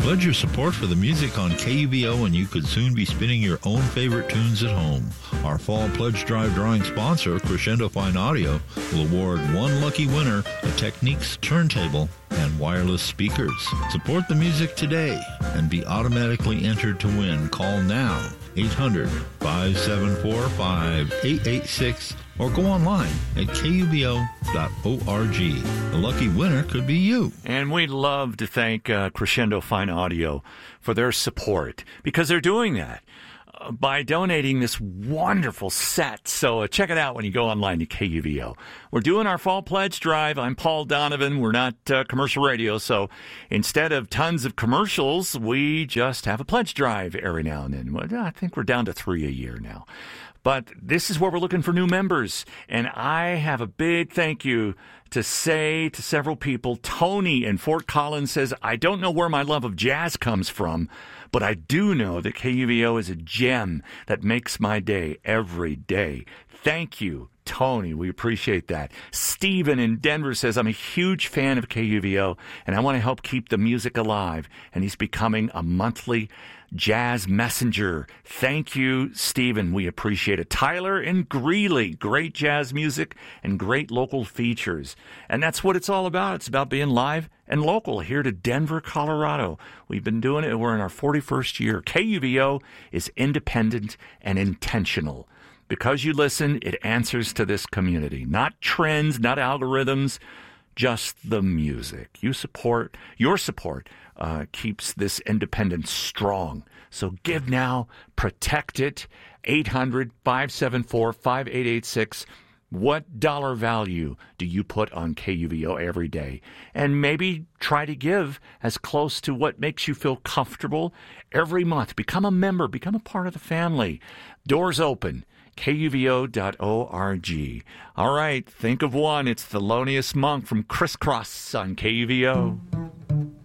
Pledge your support for the music on KUVO and you could soon be spinning your own favorite tunes at home. Our Fall Pledge Drive drawing sponsor, Crescendo Fine Audio, will award one lucky winner a Technics turntable and wireless speakers. Support the music today and be automatically entered to win. Call now, 800-574-5886, or go online at kubo.org. The lucky winner could be you. And we'd love to thank Crescendo Fine Audio for their support, because they're doing that by donating this wonderful set. So check it out when you go online to KUVO. We're doing our Fall Pledge Drive. I'm Paul Donovan. We're not commercial radio, so instead of tons of commercials, we just have a pledge drive every now and then. Well, I think we're down to 3 a year now. But this is where we're looking for new members, and I have a big thank you to say to several people. Tony in Fort Collins says, I don't know where my love of jazz comes from, but I do know that KUVO is a gem that makes my day every day. Thank you, Tony. We appreciate that. Stephen in Denver says, I'm a huge fan of KUVO, and I want to help keep the music alive. And he's becoming a monthly jazz messenger. Thank you, Stephen. We appreciate it. Tyler in Greeley, great jazz music and great local features. And that's what it's all about. It's about being live and local here to Denver, Colorado. We've been doing it. We're in our 41st year. KUVO is independent and intentional. Because you listen, it answers to this community. Not trends, not algorithms, just the music. Your support keeps this independence strong. So give now, protect it. 800-574-5886. What dollar value do you put on KUVO every day? And maybe try to give as close to what makes you feel comfortable every month. Become a member. Become a part of the family. Doors open. KUVO.org. All right, think of one. It's Thelonious Monk from Criss Cross on KUVO.